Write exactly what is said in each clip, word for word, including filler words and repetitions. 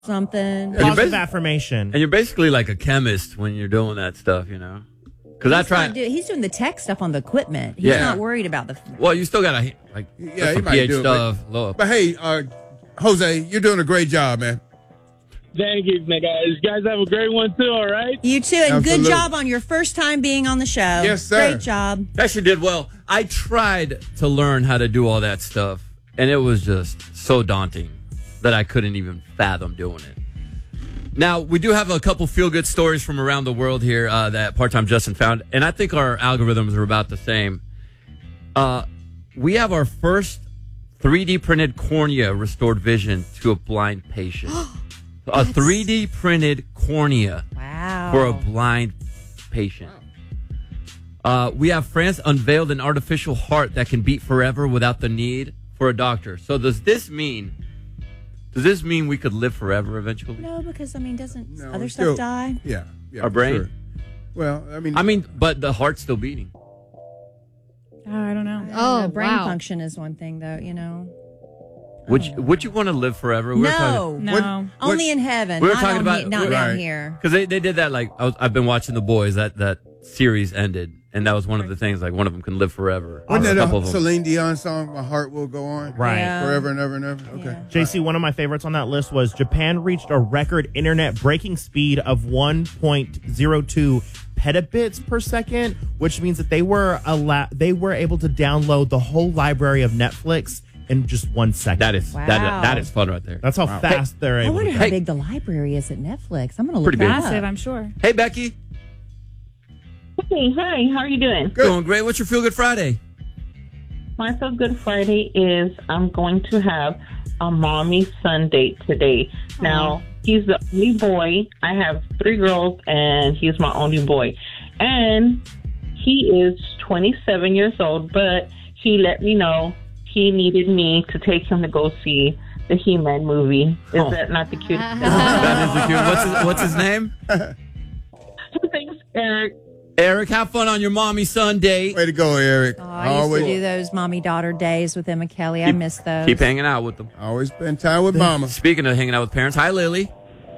something. Positive affirmation. And you're basically like a chemist when you're doing that stuff, you know? Because I try. Do, he's doing the tech stuff on the equipment. He's Yeah. not worried about the. Well, you still got to, like, Yeah, he some might pH do it, stuff. but, low. but hey, uh, Jose, you're doing a great job, man. Thank you, guys. You guys have a great one, too, all right? You too, and Absolutely. good job on your first time being on the show. Yes, sir. Great job. Actually did well. I tried to learn how to do all that stuff, and it was just so daunting that I couldn't even fathom doing it. Now, we do have a couple feel-good stories from around the world here uh, that Part-Time Justin found, and I think our algorithms are about the same. Uh, we have our first three D printed cornea restored vision to a blind patient. A three D printed cornea Wow. for a blind patient. Uh, we have France unveiled an artificial heart that can beat forever without the need for a doctor. So does this mean... Does this mean we could live forever eventually? No, because I mean, doesn't No, other it's stuff still- die? Yeah. yeah Our brain? Sure. Well, I mean, I mean, but the heart's still beating. Oh, I don't know. Oh, Oh, brain wow. function is one thing, though. You know. Would you, would you want to live forever? We No, No. What- only in heaven. We were not talking on about- he- not we're- down Right. here. Because they, they did that, like, I was, I've been watching The Boys, that, that series ended, and that was one of the things, like, one of them can live forever. wasn't a that couple a of them. Celine Dion song, My Heart Will Go On? Right. Yeah. Forever and ever and ever? Okay. Yeah. J C, one of my favorites on that list was Japan reached a record internet breaking speed of one point zero two petabits per second, which means that they were alla- they were able to download the whole library of Netflix in just one second. That is, Wow. that, that is fun right there. That's how fast they're I able wonder to how Hey. big the library is at Netflix. I'm going to look Pretty big. that Massive, up. I'm sure. Hey, Becky. Hey, hi, how are you doing? Good. Doing great. What's your Feel Good Friday? My Feel Good Friday is I'm going to have a mommy son date today. Now, he's the only boy. I have three girls, and he's my only boy. And he is twenty-seven years old, but he let me know he needed me to take him to go see the He-Man movie. Is that not the cutest thing? That is the cute. What's his, what's his name? Thanks, Eric. Eric, have fun on your mommy son date. Way to go, Eric. Oh, I used to do those mommy-daughter days with Emma Kelly. I Keep- miss those. Keep hanging out with them. Always spend time with mama. Speaking of hanging out with parents, hi, Lily.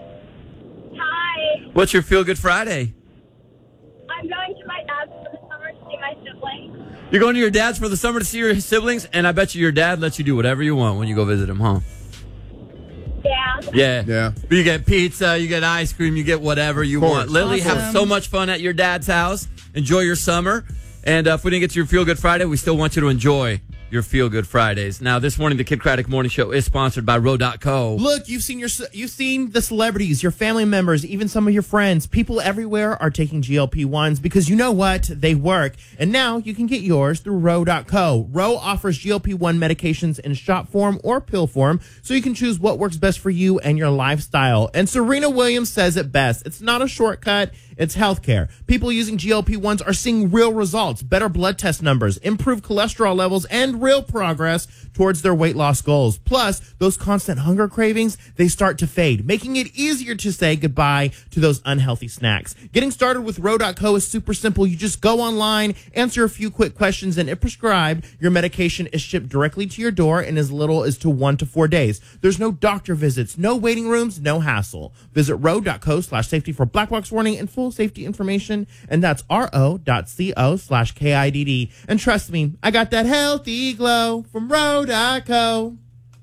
Hi, What's your Feel Good Friday? I'm going to my dad's for the summer to see my siblings. You're going to your dad's for the summer to see your siblings, and I bet you your dad lets you do whatever you want when you go visit him, huh? Yeah. Yeah. Yeah. You get pizza, you get ice cream, you get whatever you Of course. want. Lily, have Awesome. so much fun at your dad's house. Enjoy your summer. And uh, if we didn't get to your Feel Good Friday, we still want you to enjoy your Feel Good Fridays. Now, this morning, the Kid Craddock Morning Show is sponsored by Row dot co. Look, you've seen your you've seen the celebrities, your family members, even some of your friends. People everywhere are taking G L P ones because you know what? They work. And now you can get yours through Row dot co. Row offers G L P one medications in shot form or pill form, so you can choose what works best for you and your lifestyle. And Serena Williams says it best. It's not a shortcut. It's healthcare. People using G L P ones are seeing real results, better blood test numbers, improved cholesterol levels, and real progress towards their weight loss goals. Plus, those constant hunger cravings, they start to fade, making it easier to say goodbye to those unhealthy snacks. Getting started with Row dot co is super simple. You just go online, answer a few quick questions, and if prescribed, your medication is shipped directly to your door in as little as to one to four days. There's no doctor visits, no waiting rooms, no hassle. Visit Row dot co slash safety for black box warning and full safety information, and that's ro dot co slash K I D D. And trust me, I got that healthy glow from Row dot co.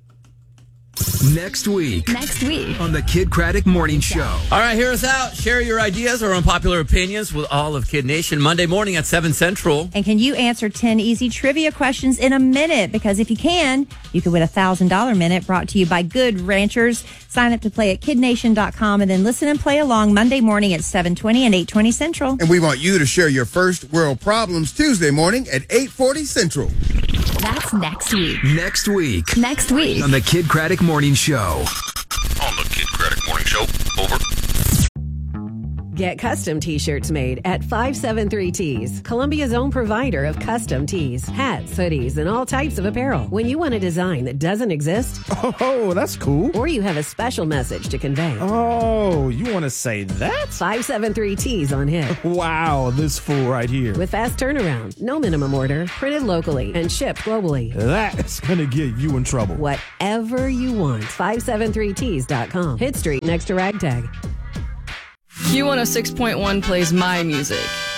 Next week Next week. on the Kid Craddock Morning Show. All right, hear us out. Share your ideas or unpopular opinions with all of Kid Nation Monday morning at seven Central. And can you answer ten easy trivia questions in a minute? Because if you can, you could win a one thousand dollars minute brought to you by Good Ranchers. Sign up to play at kid nation dot com and then listen and play along Monday morning at seven twenty and eight twenty Central. And we want you to share your first world problems Tuesday morning at eight forty Central. That's next week. Next week Next week. on the Kid Craddock Morning Show. On the Kid Craddock Morning Show. Over. Get custom t-shirts made at five seven three Tees, Columbia's own provider of custom tees, hats, hoodies, and all types of apparel. When you want a design that doesn't exist, oh, that's cool. Or you have a special message to convey. Oh, you want to say that? five seven three Tees on Hit. Wow, this fool right here. With fast turnaround, no minimum order, printed locally, and shipped globally. That's going to get you in trouble. Whatever you want. five seven three tees dot com. Hit Street next to Ragtag. Q one oh six point one plays my music.